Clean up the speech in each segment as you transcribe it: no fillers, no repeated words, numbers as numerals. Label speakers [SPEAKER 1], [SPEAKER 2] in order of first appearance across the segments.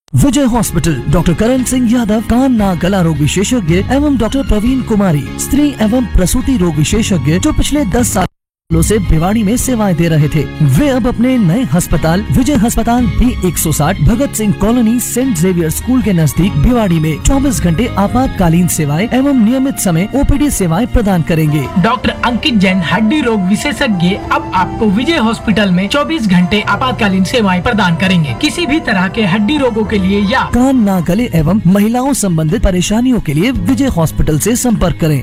[SPEAKER 1] विजय hospital, doctor Karan Singh Yadav, कान नाक गला रोग विशेषज्ञ एवं डॉक्टर प्रवीण कुमारी, स्त्री एवं प्रसूति रोग विशेषज्ञ, जो पिछले 10 सालों से भिवाड़ी में सेवाएं दे रहे थे। वे अब अपने नए अस्पताल विजय अस्पताल B160 Bhagat Singh colony Saint Xavier school के नजदीक भिवाड़ी में 24 घंटे आपातकालीन सेवाएं एवं नियमित समय OPD सेवाएं प्रदान करेंगे।
[SPEAKER 2] डॉक्टर अंकित जैन हड्डी रोग विशेषज्ञ अब आपको विजय हॉस्पिटल में 24 घंटे आपातकालीन सेवाएं प्रदान करेंगे। किसी भी तरह के हड्डी रोगों के लिए या
[SPEAKER 1] कान नाक गले एवं महिलाओं संबंधित परेशानियों के लिए विजय हॉस्पिटल से संपर्क करें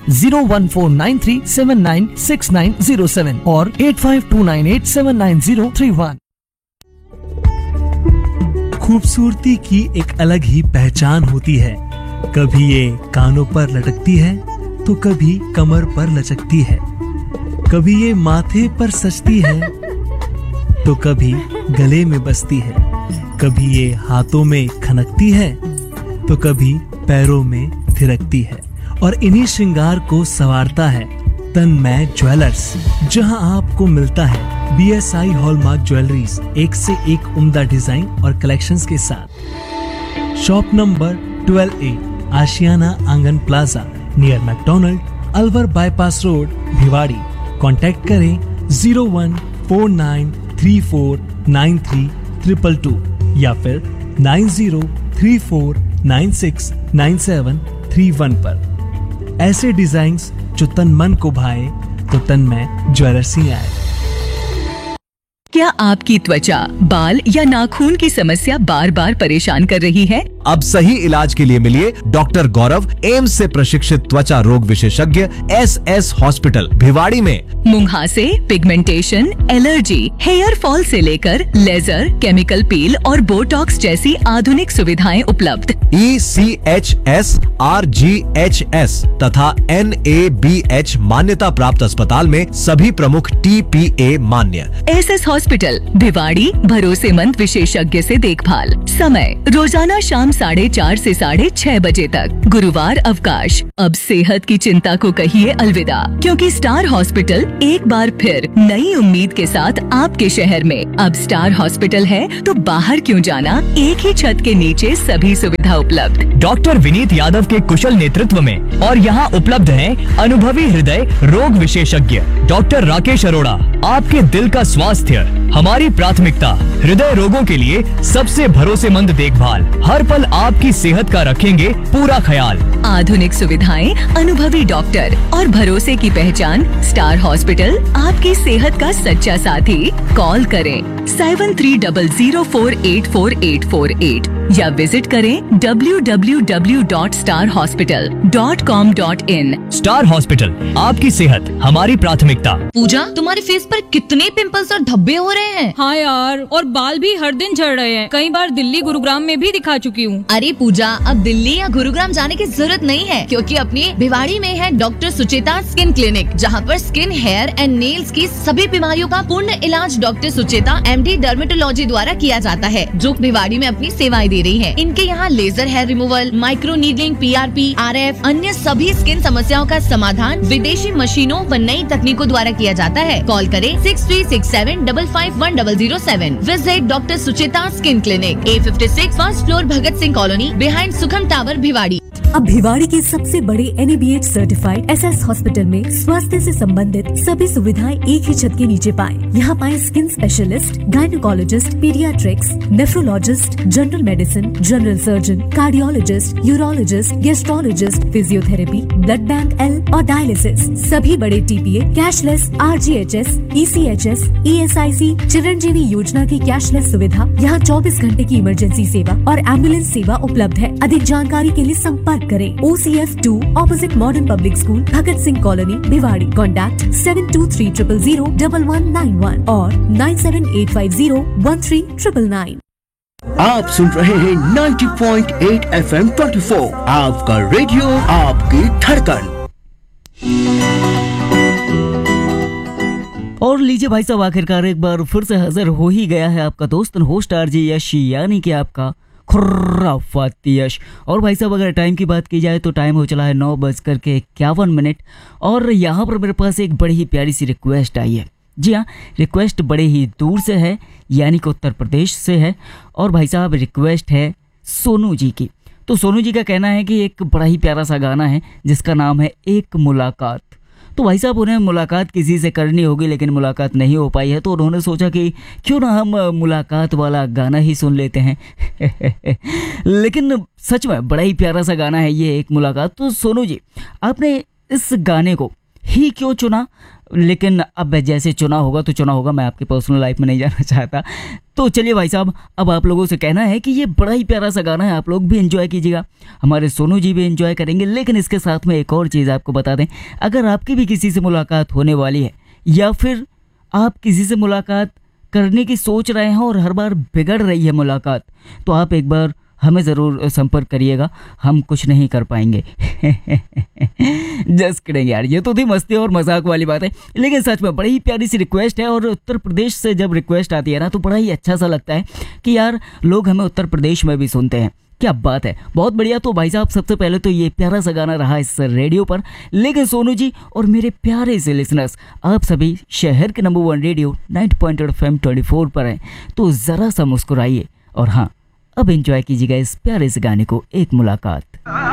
[SPEAKER 1] 01493796907 और 8529879031।
[SPEAKER 3] खूबसूरती की एक अलग ही पहचान होती है। कभी ये कानों पर लटकती है तो कभी कमर पर लचकती है, कभी ये माथे पर सजती है तो कभी गले में बसती है, कभी ये हाथों में खनकती है तो कभी पैरों में थिरकती है। और इन्हीं श्रृंगार को संवारता है तन्मय ज्वेलर्स, जहां आपको मिलता है BSI हॉलमार्क ज्वेलरीज, एक से एक उम्दा डिजाइन और कलेक्शंस के साथ। शॉप नंबर 12A, आशियाना आंगन plaza, near McDonald, Alwar bypass road, Bhiwadi. Contact करें 014934932222 या फिर 9034969731 पर। ऐसे डिजाइन्स जो तन मन को भाए तो तन्मय ज्वेलर्स ही आए।
[SPEAKER 4] क्या आपकी त्वचा, बाल या नाखून की समस्या बार बार परेशान कर रही है?
[SPEAKER 5] अब सही इलाज के लिए मिलिए डॉक्टर गौरव, एम्स से प्रशिक्षित त्वचा रोग विशेषज्ञ, SS हॉस्पिटल भिवाड़ी में।
[SPEAKER 4] मुहासे, पिगमेंटेशन, एलर्जी, हेयर फॉल से लेकर लेजर, केमिकल पील और बोटॉक्स जैसी आधुनिक सुविधाएं उपलब्ध।
[SPEAKER 5] ECHS, RGHS तथा NABH मान्यता प्राप्त अस्पताल में सभी प्रमुख TPA मान्य।
[SPEAKER 4] SS हॉस्पिटल भिवाड़ी, भरोसेमंद विशेषज्ञ से देखभाल। समय रोजाना शाम 4:30 से 6:30 बजे तक। गुरुवार अवकाश। अब सेहत की चिंता को कहिए अलविदा, क्योंकि स्टार हॉस्पिटल एक बार फिर नई उम्मीद के साथ आपके शहर में। अब स्टार हॉस्पिटल है तो बाहर क्यों जाना, एक ही छत के नीचे सभी सुविधा उपलब्ध।
[SPEAKER 6] डॉक्टर विनीत यादव के कुशल नेतृत्व में और यहाँ उपलब्ध हैं अनुभवी हृदय रोग विशेषज्ञ डॉक्टर राकेश अरोड़ा। आपके दिल का स्वास्थ्य हमारी प्राथमिकता। हृदय रोगों के लिए सबसे भरोसेमंद देखभाल। हर पल आपकी सेहत का रखेंगे पूरा ख्याल।
[SPEAKER 4] आधुनिक सुविधाएं, अनुभवी डॉक्टर और भरोसे की पहचान स्टार हॉस्पिटल, आपकी सेहत का सच्चा साथी। कॉल करें 7300484848 या विजिट करें www.starhospital.com.in।
[SPEAKER 6] स्टार हॉस्पिटल, आपकी सेहत हमारी प्राथमिकता।
[SPEAKER 7] पूजा, तुम्हारे फेस पर कितने पिंपल्स और धब्बे हो रहे हैं?
[SPEAKER 8] हाँ यार, और बाल भी हर दिन झड़ रहे हैं। कई बार दिल्ली, गुरुग्राम में भी दिखा चुकी हूँ।
[SPEAKER 7] अरे पूजा, अब दिल्ली या गुरुग्राम जाने की जरूरत नहीं है, क्योंकि अपनी भिवाड़ी में है डॉक्टर सुचेता स्किन क्लिनिक, जहाँ पर स्किन, हेयर एंड नेल्स की सभी बीमारियों का पूर्ण इलाज डॉक्टर सुचेता MD डर्मेटोलॉजी द्वारा किया जाता है, जो भिवाड़ी में अपनी सेवाएं दे रही है। इनके यहाँ laser hair removal, micro needling, PRP, RF, अन्य सभी स्किन समस्याओं का समाधान विदेशी मशीनों व नई तकनीकों द्वारा किया जाता है। कॉल करें 6367551007। Visit doctor Sucheta skin clinic, A56, first floor, Bhagat Singh colony, behind सुखम टावर, भिवाड़ी।
[SPEAKER 9] अब भिवाड़ी के सबसे बड़े NABH सर्टिफाइड SS हॉस्पिटल में स्वास्थ्य से संबंधित सभी सुविधाएं एक ही छत के नीचे पाएं। यहाँ पाएं skin specialist, gynaecologist, paediatrics, nephrologist, general medicine, general surgeon, cardiologist, urologist, gastrologist, physiotherapy, blood bank L और डायलिसिस। सभी बड़े TPA, cashless, RGHS, ECHS, ESIC, Chiranjeevi योजना की कैशलेस सुविधा। यहाँ 24 घंटे की इमरजेंसी सेवा और एम्बुलेंस सेवा उपलब्ध है। अधिक जानकारी के लिए संपर्क करें OCF2 opposite modern public school, Bhagat Singh colony, Bhiwadi. Contact 7230000191 और 9785013999।
[SPEAKER 10] आप सुन रहे हैं 90.8 FM 24, आपका रेडियो, आपकी धड़कन।
[SPEAKER 11] और लीजिए भाई साहब, आखिरकार एक बार फिर से हाजिर हो ही गया है आपका दोस्त होस्ट RJ यश, यानी कि आपका खुर्राफाती यश। और भाई साहब, अगर टाइम की बात की जाए तो टाइम हो चला है 9:51 और यहाँ पर मेरे पास एक बड़ी ही प्यारी सी रिक्वेस्ट आई है। जी हाँ, रिक्वेस्ट बड़े ही दूर से है, यानी कि उत्तर प्रदेश से है। और भाई साहब, रिक्वेस्ट है सोनू जी की। तो सोनू जी का कहना है कि एक बड़ा ही प्यारा सा गाना है जिसका नाम है एक मुलाकात। तो भाई साहब उन्हें मुलाकात किसी से करनी होगी लेकिन मुलाकात नहीं हो पाई है, तो उन्होंने सोचा कि क्यों ना हम मुलाकात वाला गाना ही सुन लेते हैं। लेकिन सच में बड़ा ही प्यारा सा गाना है ये एक मुलाकात। तो सोनू जी आपने इस गाने को ही क्यों चुना, लेकिन अब जैसे चुना होगा तो चुना होगा, मैं आपकी पर्सनल लाइफ में नहीं जाना चाहता। तो चलिए भाई साहब अब आप लोगों से कहना है कि ये बड़ा ही प्यारा सा गाना है, आप लोग भी एंजॉय कीजिएगा, हमारे सोनू जी भी एंजॉय करेंगे। लेकिन इसके साथ में एक और चीज़ आपको बता दें, अगर आपकी भी किसी से मुलाकात होने वाली है या फिर आप किसी से मुलाकात करने की सोच रहे हैं और हर बार बिगड़ रही है मुलाकात, तो आप एक बार हमें ज़रूर संपर्क करिएगा, हम कुछ नहीं कर पाएंगे। जस्ट किडिंग यार, ये तो थी मस्ती और मजाक वाली बात है, लेकिन सच में बड़ी ही प्यारी सी रिक्वेस्ट है। और उत्तर प्रदेश से जब रिक्वेस्ट आती है ना तो बड़ा ही अच्छा सा लगता है कि यार लोग हमें उत्तर प्रदेश में भी सुनते हैं, क्या बात है, बहुत बढ़िया। तो भाई साहब सबसे पहले तो ये प्यारा सा गाना रहा इस रेडियो पर, लेकिन सोनू जी और मेरे प्यारे से लिसनर्स आप सभी शहर के नंबर 1 रेडियो 90.8 FM 24 पर हैं, तो ज़रा सा मुस्कुराइए और हाँ अब एंजॉय कीजिएगा इस प्यारे से गाने को, एक मुलाकात।